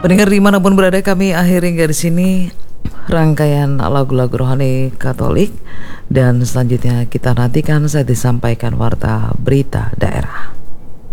Pendengar dimanapun berada, kami akhiri dari sini rangkaian lagu-lagu rohani Katolik, dan selanjutnya kita nantikan saya disampaikan warta berita daerah.